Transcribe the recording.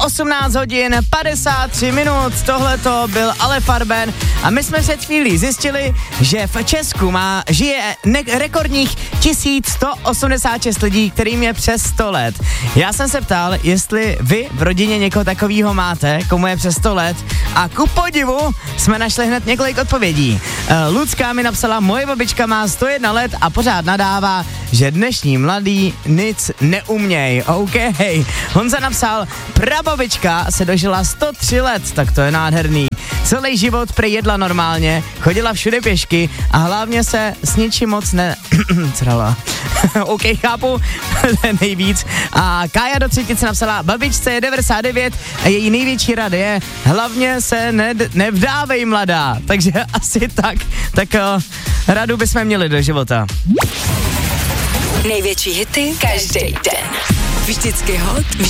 18 hodin 53 minut, tohleto byl Ale Farben a my jsme před chvílí zjistili, že v Česku žije rekordních 1186 lidí, kterým je přes 100 let. Já jsem se ptal, jestli vy v rodině někoho takového máte, komu je přes 100 let, a ku podivu jsme našli hned několik odpovědí. Lucka mi napsala, moje babička má 101 let a pořád nadává, že dnešní mladý nic neuměj. OK. Honza napsal, prababička se dožila 103 let, tak to je nádherný. Celý život prý jedla normálně, chodila všude pěšky a hlavně se s ničím moc Crala. OK, chápu, to je nejvíc. A Kája do třetice napsala, babičce je 99 a její největší rada je, hlavně se nevdávej mladá. Takže asi tak radu bychom měli do života. Největší hity každý den. Vždycky hot,